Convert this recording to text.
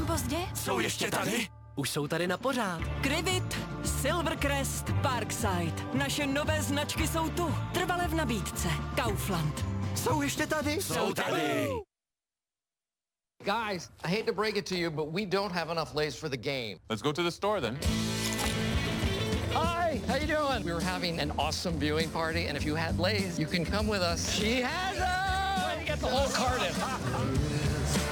pozdě? Jsou ještě tady? Už jsou tady na pořád. Krivit, Silvercrest, Parkside. Naše nové značky jsou tu. Trvale v nabídce. Kaufland. Jsou ještě tady? Jsou tady! Guys, I hate to break it to you, but we don't have enough Lay's for the game. Let's go to the store then. Hi, how you doing? We were having an awesome viewing party, and if you had Lay's, you can come with us. She has them! You got the whole carton.